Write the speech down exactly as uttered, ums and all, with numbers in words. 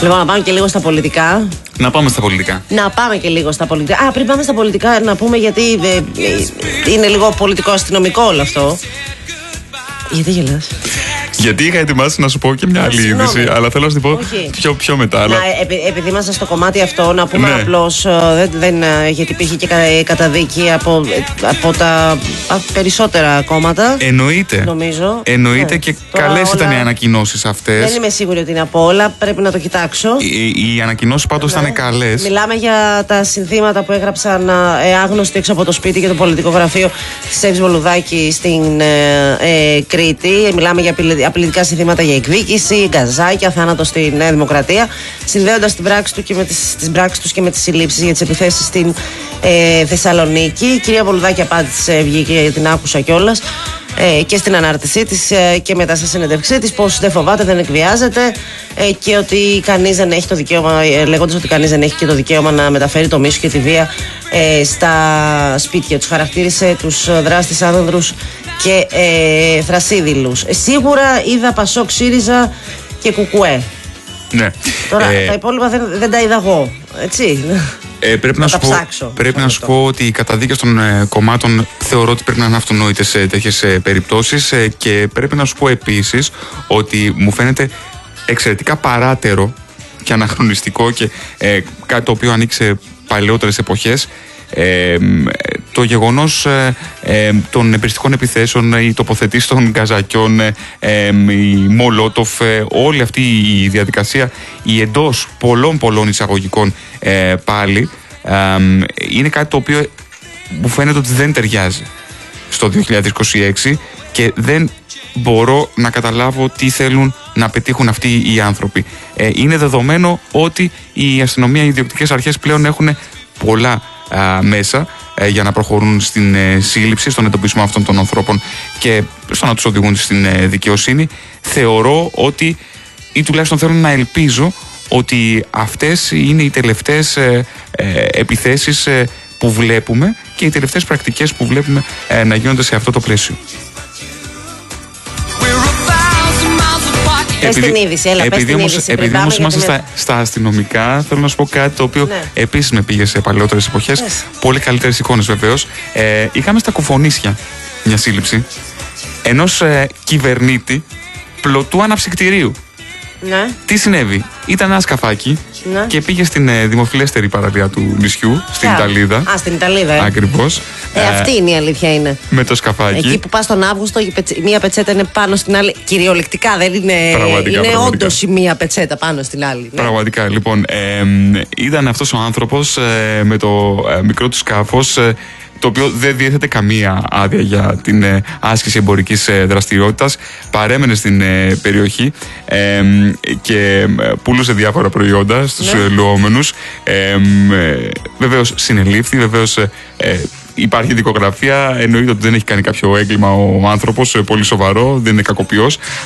Λοιπόν, να πάμε και λίγο στα πολιτικά. Να πάμε στα πολιτικά. Να πάμε και λίγο στα πολιτικά. Α, πριν πάμε στα πολιτικά, να πούμε γιατί ε, ε, είναι λίγο πολιτικό-αστυνομικό όλο αυτό. Γιατί γελάς? Γιατί είχα ετοιμάσει να σου πω και μια άλλη είδηση, αλλά θέλω να σου την πω πιο, πιο μετά. Αλλά... Να, επει, επειδή είμαστε στο κομμάτι αυτό, να πούμε ναι. απλώς, δεν, δεν, γιατί υπήρχε και καταδίκη από, από τα περισσότερα κόμματα. Εννοείται. Νομίζω. Εννοείται ναι. και καλές όλα... ήταν οι ανακοινώσεις αυτές. Δεν είμαι σίγουρη ότι είναι από όλα, πρέπει να το κοιτάξω. Οι, οι ανακοινώσεις πάντως ναι. ήταν καλές. Μιλάμε για τα συνθήματα που έγραψαν ε, άγνωστοι έξω από το σπίτι και το πολιτικό γραφείο της Εύης Βολουδάκη στην ε, ε, Κρήτη. Μιλάμε για απειλητικά συνθήματα για εκδίκηση, γκαζάκια, θάνατο στη Νέα Δημοκρατία, συνδέοντας την πράξη του και με τις, τις πράξεις τους και με τις συλλήψεις για τις επιθέσεις στην ε, Θεσσαλονίκη. Η κυρία Βολουδάκη απάντησε, βγήκε, την άκουσα κιόλας, ε, και στην ανάρτησή της ε, και μετά στη συνέντευξή της, πως δεν φοβάται, δεν εκβιάζεται ε, και ότι κανείς δεν έχει το δικαίωμα, ε, λέγοντας ότι κανείς δεν έχει και το δικαίωμα να μεταφέρει το μίσος και τη βία ε, στα σπίτια τους. Χαρακτήρισε τους δράστες άνδρους και ε, θρασίδηλους. Ε, σίγουρα είδα Πασόκ, ΣΥΡΙΖΑ και Κουκουέ. Ναι. Τώρα ε, τα υπόλοιπα δεν, δεν τα είδα εγώ. Έτσι. Ε, πρέπει να, να, σου πω, ψάξω, πρέπει να σου πω ότι οι καταδίκες των ε, κομμάτων θεωρώ ότι πρέπει να είναι αυτονόητες σε τέτοιες ε, περιπτώσεις ε, και πρέπει να σου πω επίσης ότι μου φαίνεται εξαιρετικά παράτερο και αναχρονιστικό και ε, κάτι το οποίο ανοίξει παλαιότερες εποχές. Ε, το γεγονός ε, ε, των εμπεριστικών επιθέσεων, οι τοποθετήσεις των γκαζακιών, ε, ε, η Μολότοφ, ε, όλη αυτή η διαδικασία, η εντός πολλών πολλών εισαγωγικών ε, πάλι, ε, είναι κάτι το οποίο μου φαίνεται ότι δεν ταιριάζει στο δύο χιλιάδες είκοσι έξι και δεν μπορώ να καταλάβω τι θέλουν να πετύχουν αυτοί οι άνθρωποι. Ε, είναι δεδομένο ότι η αστυνομία, οι ιδιοκτικές αρχές πλέον έχουν πολλά α, μέσα ε, για να προχωρούν στην ε, σύλληψη, στον εντοπισμό αυτών των ανθρώπων και στο να τους οδηγούν στην ε, δικαιοσύνη. Θεωρώ ότι, ή τουλάχιστον θέλω να ελπίζω, ότι αυτές είναι οι τελευταίες ε, ε, επιθέσεις ε, που βλέπουμε και οι τελευταίες πρακτικές που βλέπουμε ε, να γίνονται σε αυτό το πλαίσιο. Επειδή, στην είδηση, έλα, επειδή πες όμως, είδηση, επειδή όμως είμαστε στα, στα αστυνομικά, θέλω να σου πω κάτι το οποίο ναι. επίσης με πήγε σε παλαιότερες εποχές. Yes. Πολύ καλύτερες εικόνες βεβαίως. Ε, είχαμε στα Κουφονίσια μια σύλληψη ενός ε, κυβερνήτη πλωτού αναψυκτηρίου. Ναι. Τι συνέβη? Ήταν ένα σκαφάκι ναι. και πήγε στην ε, δημοφιλέστερη παραλία του νησιού, στην yeah. Ιταλίδα. Α, στην Ιταλίδα. Ε. Ακριβώς. Ε, ε, αυτή είναι η αλήθεια είναι. Με το σκαφάκι. Εκεί που πας τον Αύγουστο, η πετσε... μία πετσέτα είναι πάνω στην άλλη. Κυριολεκτικά δεν είναι. Πραγματικά, είναι όντως η μία πετσέτα πάνω στην άλλη. Ναι. Πραγματικά. Λοιπόν, ε, ήταν αυτός ο άνθρωπος ε, με το ε, μικρό του σκάφος. Ε, το οποίο δεν διέθετε καμία άδεια για την ε, άσκηση εμπορικής ε, δραστηριότητας. Παρέμενε στην ε, περιοχή ε, και ε, πουλούσε διάφορα προϊόντα στους ναι. ε, λουόμενους. Ε, ε, βεβαίως συνελήφθη, βεβαίως ε, ε, υπάρχει δικογραφία. Εννοείται ότι δεν έχει κάνει κάποιο έγκλημα ο άνθρωπος, ε, πολύ σοβαρό, δεν είναι κακοποιός.